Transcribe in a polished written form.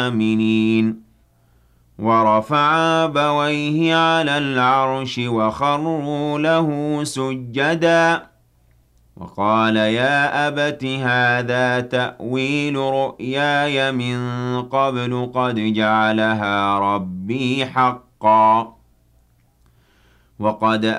آمنين ورفع أبويه على العرش وخروا له سجدا وقال يا أبت هذا تأويل رؤياي من قبل قد جعلها ربي حقا وقد